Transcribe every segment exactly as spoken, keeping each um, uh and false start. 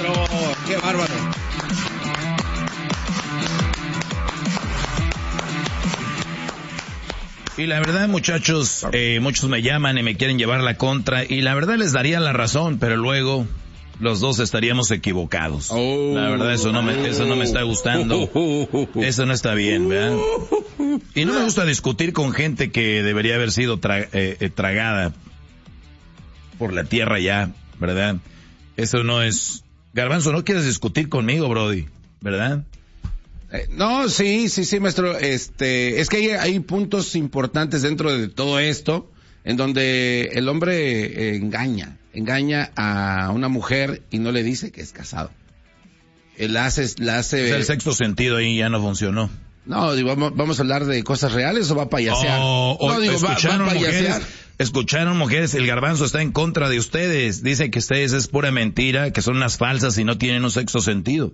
maestro! ¡Qué bárbaro! Y la verdad, muchachos, eh, muchos me llaman y me quieren llevar la contra, y la verdad les daría la razón, pero luego los dos estaríamos equivocados. Oh. La verdad, eso no me, eso no me está gustando. Eso no está bien, ¿verdad? Y no me gusta discutir con gente que debería haber sido tra- eh, eh, tragada por la tierra ya, ¿verdad? Eso no es... Garbanzo, no quieres discutir conmigo, Brody, ¿verdad? Eh, no, sí, sí, sí, maestro. Este, es que hay, hay puntos importantes dentro de todo esto, en donde el hombre eh, engaña, engaña a una mujer y no le dice que es casado. Él hace, la hace. O sea, el sexto sentido ahí ya no funcionó. No, digo, vamos, vamos a hablar de cosas reales o va a payasear. Oh, oh, no, digo, escucharon va, va a payasear. Mujeres, escucharon mujeres, el Garbanzo está en contra de ustedes. Dice que ustedes es pura mentira, que son unas falsas y no tienen un sexto sentido.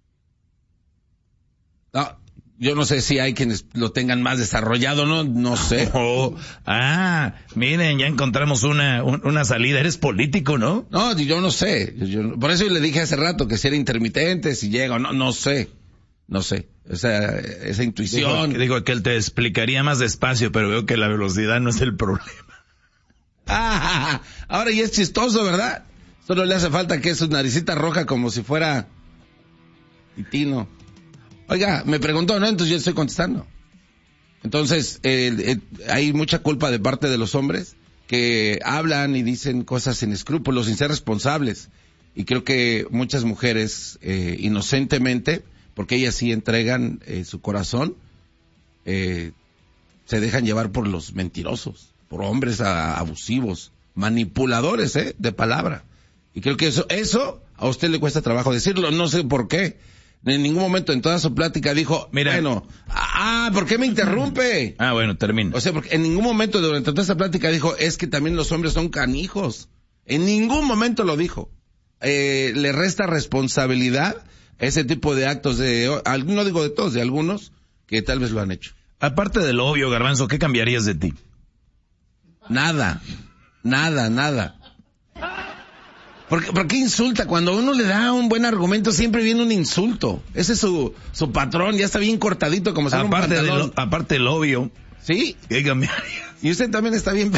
No, yo no sé si hay quienes lo tengan más desarrollado, no, no sé. Oh, ah, miren, ya encontramos una, un, una salida. Eres político, ¿no? No, yo no sé. Yo, por eso le dije hace rato que si era intermitente, si llega o no, no sé. No sé. O sea, esa intuición. Digo, digo que él te explicaría más despacio, pero veo que la velocidad no es el problema. Ah, ahora ya es chistoso, ¿verdad? Solo le hace falta que es su naricita roja como si fuera Titino. Oiga, me preguntó, ¿no? Entonces yo estoy contestando. Entonces, eh, eh, hay mucha culpa de parte de los hombres que hablan y dicen cosas sin escrúpulos, sin ser responsables. Y creo que muchas mujeres, eh, inocentemente, porque ellas sí entregan eh, su corazón, eh, se dejan llevar por los mentirosos, por hombres a, abusivos, manipuladores, eh, de palabra. Y creo que eso, eso a usted le cuesta trabajo decirlo, no sé por qué. En ningún momento en toda su plática dijo, mira, bueno, ah, ¿por qué me interrumpe? Ah, bueno, termino. O sea, porque en ningún momento durante toda esa plática dijo, es que también los hombres son canijos. En ningún momento lo dijo. Eh, le resta responsabilidad a ese tipo de actos de, no digo de todos, de algunos, que tal vez lo han hecho. Aparte de lo obvio, Garbanzo, ¿qué cambiarías de ti? Nada, nada, nada. ¿Por qué, ¿Por qué insulta? Cuando uno le da un buen argumento siempre viene un insulto. Ese es su, su patrón, ya está bien cortadito como si fuera un pantalón. De lo, aparte del obvio. ¿Sí? ¿Qué cambiaría? Y usted también está bien.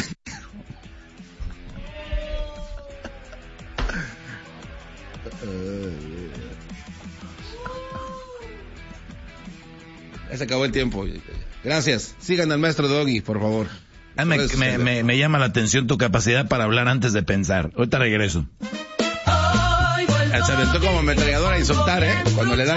Ya se acabó el tiempo. Gracias. Sigan al maestro Doggy, por favor. Ah, me, me, me, me llama la atención tu capacidad para hablar antes de pensar. Ahorita regreso. Se aventó como ametralladora a insultar, ¿eh? Cuando le dan